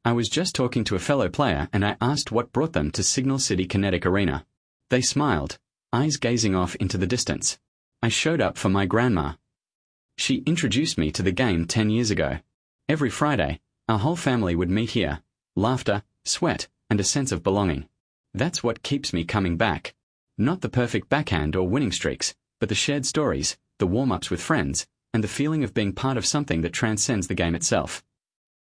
I was just talking to a fellow player and I asked what brought them to Signal City Kinetic Arena. They smiled, eyes gazing off into the distance. I showed up for my grandma. She introduced me to the game 10 years ago. Every Friday, our whole family would meet here. Laughter, sweat, and a sense of belonging. That's what keeps me coming back. Not the perfect backhand or winning streaks, but the shared stories, the warm-ups with friends, and the feeling of being part of something that transcends the game itself.